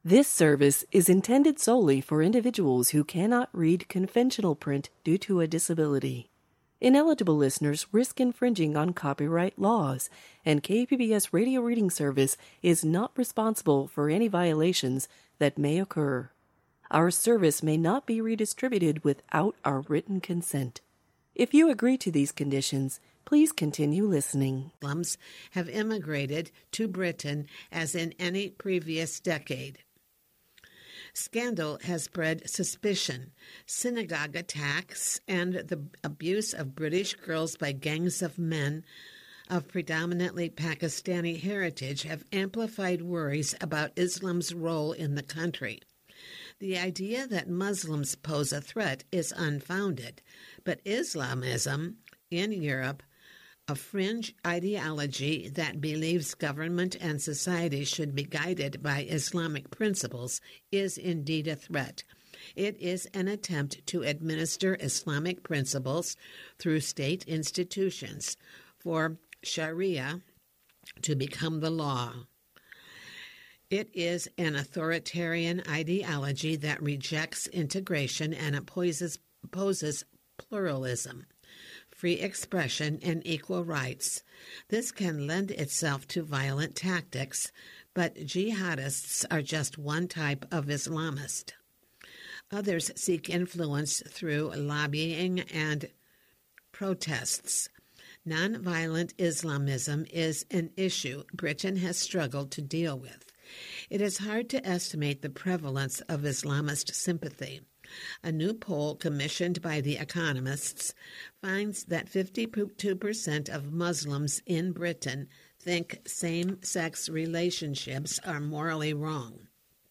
This service is intended solely for individuals who cannot read conventional print due to a disability. Ineligible listeners risk infringing on copyright laws, and KPBS Radio Reading Service is not responsible for any violations that may occur. Our service may not be redistributed without our written consent. If you agree to these conditions, please continue listening. Muslims have immigrated to Britain as in any previous decade. Scandal has bred suspicion, synagogue attacks, and the abuse of British girls by gangs of men of predominantly Pakistani heritage have amplified worries about Islam's role in the country. The idea that Muslims pose a threat is unfounded, but Islamism in Europe, a fringe ideology that believes government and society should be guided by Islamic principles, is indeed a threat. It is an attempt to administer Islamic principles through state institutions for Sharia to become the law. It is an authoritarian ideology that rejects integration and opposes pluralism, free expression, and equal rights. This can lend itself to violent tactics, but jihadists are just one type of Islamist. Others seek influence through lobbying and protests. Nonviolent Islamism is an issue Britain has struggled to deal with. It is hard to estimate the prevalence of Islamist sympathy. A new poll commissioned by The Economists finds that 52% of Muslims in Britain think same-sex relationships are morally wrong,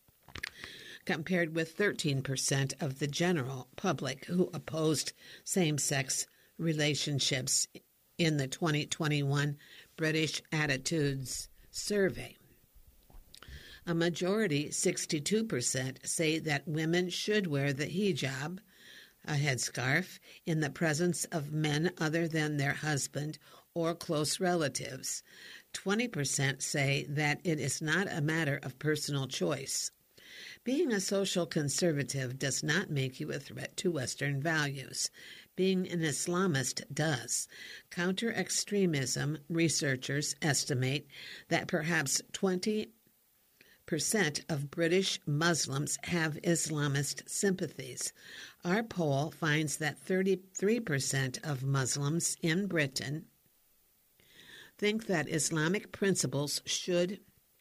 compared with 13% of the general public who opposed same-sex relationships in the 2021 British Attitudes Survey. A majority, 62%, say that women should wear the hijab, a headscarf, in the presence of men other than their husband or close relatives. 20% say that it is not a matter of personal choice. Being a social conservative does not make you a threat to Western values. Being an Islamist does. Counter-extremism researchers estimate that perhaps 20% of British Muslims have Islamist sympathies. Our poll finds that 33% of Muslims in Britain think that Islamic principles should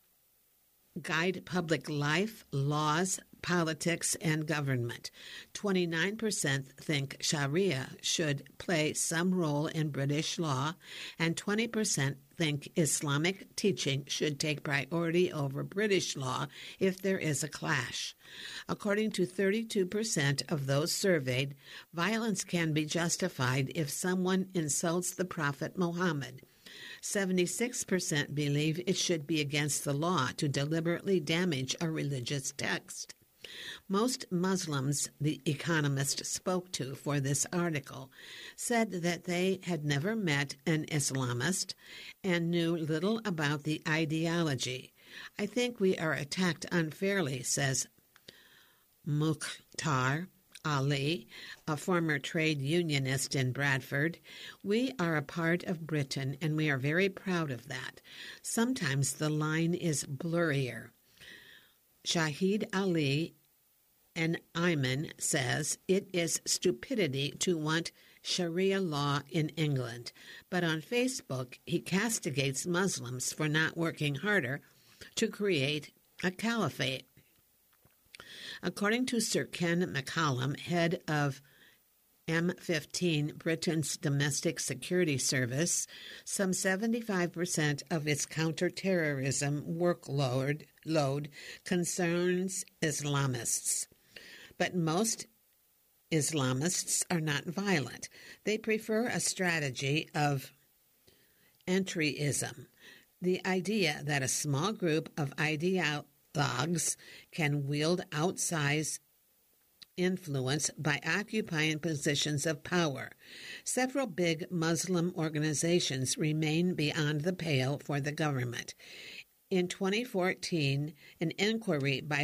guide public life, laws, politics, and government. 29% think Sharia should play some role in British law, and 20% think Islamic teaching should take priority over British law if there is a clash. According to 32% of those surveyed, violence can be justified if someone insults the Prophet Muhammad. 76% believe it should be against the law to deliberately damage a religious text. Most Muslims The Economist spoke to for this article said that they had never met an Islamist and knew little about the ideology. I think we are attacked unfairly, says Mukhtar Ali, a former trade unionist in Bradford. We are a part of Britain, and we are very proud of that. Sometimes the line is blurrier. Shahid Ali and Ayman says it is stupidity to want Sharia law in England, but on Facebook he castigates Muslims for not working harder to create a caliphate. According to Sir Ken McCallum, head of M15, Britain's domestic security service, some 75% of its counterterrorism workload concerns Islamists. But most Islamists are not violent. They prefer a strategy of entryism, the idea that a small group of ideologues can wield outsized influence by occupying positions of power. Several big Muslim organizations remain beyond the pale for the government. In 2014, an inquiry by